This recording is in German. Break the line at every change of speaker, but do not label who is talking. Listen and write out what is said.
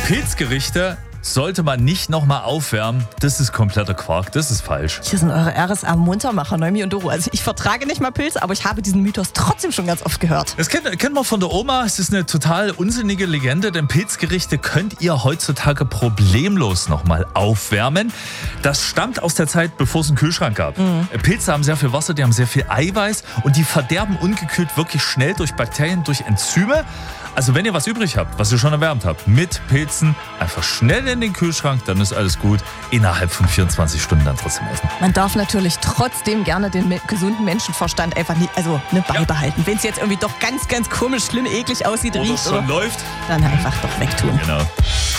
Pilzgerichte sollte man nicht nochmal aufwärmen. Das ist kompletter Quark, das ist falsch.
Hier sind eure RSA-Muntermacher, Neumi und Doro. Also ich vertrage nicht mal Pilze, aber ich habe diesen Mythos trotzdem schon ganz oft gehört.
Das kennt man von der Oma. Es ist eine total unsinnige Legende, denn Pilzgerichte könnt ihr heutzutage problemlos nochmal aufwärmen. Das stammt aus der Zeit, bevor es einen Kühlschrank gab. Pilze haben sehr viel Wasser, die haben sehr viel Eiweiß und die verderben ungekühlt wirklich schnell durch Bakterien, durch Enzyme. Also wenn ihr was übrig habt, was ihr schon erwärmt habt, mit Pilzen, einfach schnell in den Kühlschrank, dann ist alles gut. Innerhalb von 24 Stunden dann trotzdem essen.
Man darf natürlich trotzdem gerne den gesunden Menschenverstand einfach nie, beibehalten. Wenn es jetzt irgendwie doch ganz, ganz komisch, schlimm, eklig aussieht,
Oder
riecht
es schon läuft,
dann einfach doch wegtun.
Genau.